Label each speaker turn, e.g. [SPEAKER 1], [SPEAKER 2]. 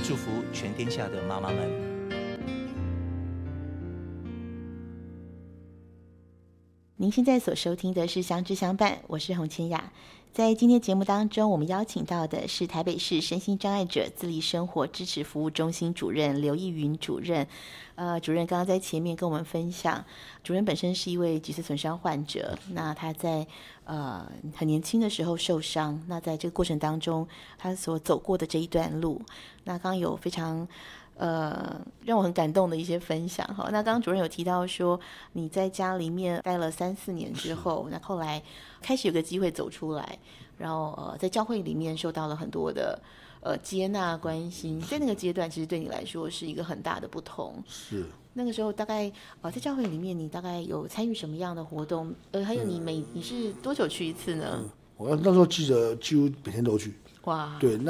[SPEAKER 1] 祝福全天下的妈妈们。
[SPEAKER 2] 您现在所收听的是相知相伴，我是洪千雅。在今天节目当中，我们邀请到的是台北市身心障碍者自立生活支持服务中心主任刘奕云主任。主任刚刚在前面跟我们分享，主任本身是一位脊髓损伤患者，那他在很年轻的时候受伤，那在这个过程当中，他所走过的这一段路，那刚刚有非常让我很感动的一些分享哈。那刚刚主任有提到说，你在家里面待了3-4年之后，那后来开始有个机会走出来，然后在教会里面受到了很多的接纳关心，在那个阶段其实对你来说是一个很大的不同。
[SPEAKER 3] 是
[SPEAKER 2] 那个时候大概在教会里面，你大概有参与什么样的活动？还有你是多久去一次呢？
[SPEAKER 3] 我那时候记得几乎每天都去。
[SPEAKER 2] 哇，
[SPEAKER 3] 对，